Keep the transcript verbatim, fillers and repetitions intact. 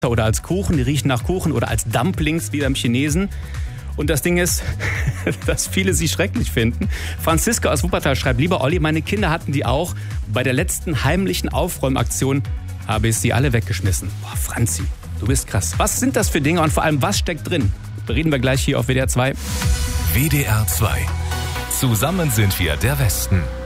oder als Kuchen, die riechen nach Kuchen oder als Dumplings wie beim Chinesen. Und das Ding ist, dass viele sie schrecklich finden. Franziska aus Wuppertal schreibt, lieber Olli, meine Kinder hatten die auch. Bei der letzten heimlichen Aufräumaktion habe ich sie alle weggeschmissen. Boah, Franzi, du bist krass. Was sind das für Dinge und vor allem, was steckt drin? Reden wir gleich hier auf W D R zwei. W D R zwei. Zusammen sind wir der Westen.